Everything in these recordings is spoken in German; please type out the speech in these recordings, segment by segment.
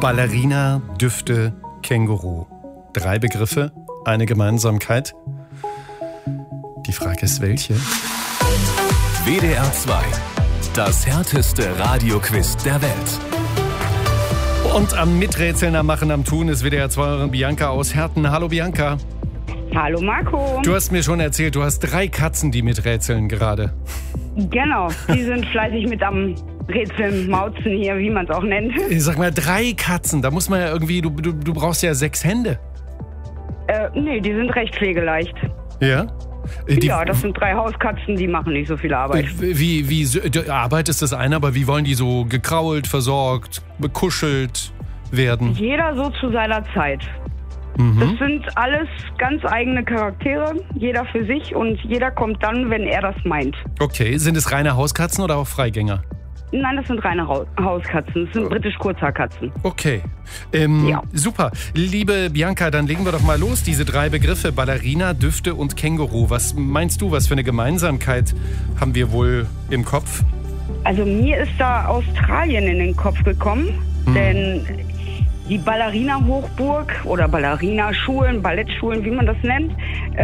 Ballerina, Düfte, Känguru. 3 Begriffe, eine Gemeinsamkeit. Die Frage ist, welche? WDR 2. Das härteste Radioquiz der Welt. Und am Miträtseln, am Machen, am Tun ist WDR 2 Bianca aus Herten. Hallo Bianca. Hallo Marco. Du hast mir schon erzählt, du hast 3 Katzen, die miträtseln gerade. Genau, die sind fleißig mit am Rätseln, Mauzen hier, wie man es auch nennt. Ich sag mal, 3 Katzen, da muss man ja irgendwie, du brauchst ja 6 Hände. Nee, die sind recht pflegeleicht. Ja? Ja, das sind 3 Hauskatzen, die machen nicht so viel Arbeit. Wie Arbeit ist das eine, aber wie wollen die so gekrault, versorgt, bekuschelt werden? Jeder so zu seiner Zeit. Das sind alles ganz eigene Charaktere, jeder für sich und jeder kommt dann, wenn er das meint. Okay, sind es reine Hauskatzen oder auch Freigänger? Nein, das sind reine Hauskatzen, das sind britisch-Kurzhaarkatzen. Okay, Ja. Super. Liebe Bianca, dann legen wir doch mal los. Diese 3 Begriffe, Ballerina, Düfte und Känguru. Was meinst du, was für eine Gemeinsamkeit haben wir wohl im Kopf? Also mir ist da Australien in den Kopf gekommen, denn die Ballerina-Hochburg oder Ballerina-Schulen, Ballettschulen, wie man das nennt,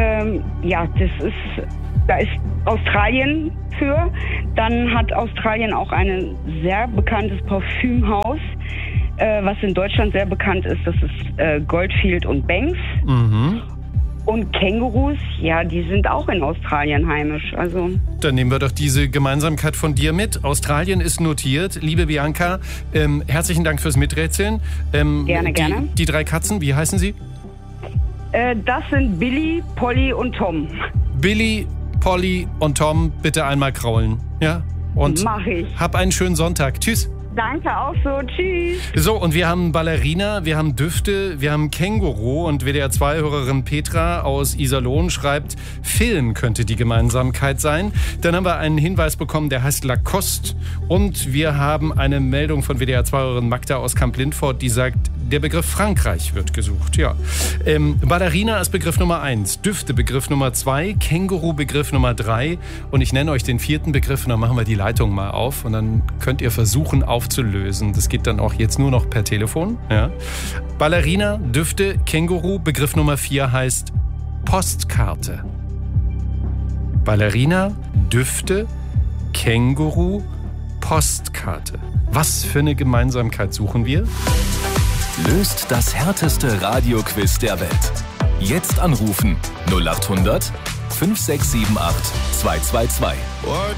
da ist Australien für. Dann hat Australien auch ein sehr bekanntes Parfümhaus, was in Deutschland sehr bekannt ist. Das ist Goldfield und Banks. Und Kängurus, ja, die sind auch in Australien heimisch. Also Dann nehmen wir doch diese Gemeinsamkeit von dir mit. Australien ist notiert. Liebe Bianca, herzlichen Dank fürs Miträtseln. Gerne. Die 3 Katzen, wie heißen sie? das sind Billy, Polly und Tom. Billy, Polly und Tom, bitte einmal kraulen. Ja? Und Mach ich. hab einen schönen Sonntag. Tschüss. Danke auch so. Tschüss. So, und wir haben Ballerina, wir haben Düfte, wir haben Känguru und WDR2-Hörerin Petra aus Iserlohn schreibt, Film könnte die Gemeinsamkeit sein. Dann haben wir einen Hinweis bekommen, der heißt Lacoste und wir haben eine Meldung von WDR2-Hörerin Magda aus Kamp-Lindfort, die sagt, der Begriff Frankreich wird gesucht. Ja. Ballerina ist Begriff Nummer 1, Düfte Begriff Nummer 2, Känguru Begriff Nummer 3 und ich nenne euch den 4. Begriff und dann machen wir die Leitung mal auf und dann könnt ihr versuchen aufzulösen. Das geht dann auch jetzt nur noch per Telefon. Ja. Ballerina, Düfte, Känguru, Begriff Nummer 4 heißt Postkarte. Ballerina, Düfte, Känguru, Postkarte. Was für eine Gemeinsamkeit suchen wir? Löst das härteste Radioquiz der Welt. Jetzt anrufen 0800 5678 222.